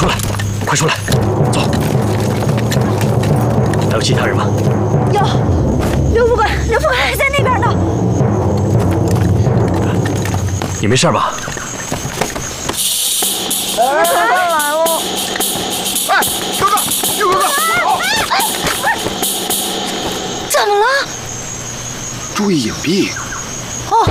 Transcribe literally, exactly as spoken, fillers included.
出来，快出来，走。还有其他人吗？ 有，刘副官，刘副官还在那边呢。 你没事吧？ 哎，来了！ 哎，哥哥，六哥哥， 怎么了？ 注意隐蔽。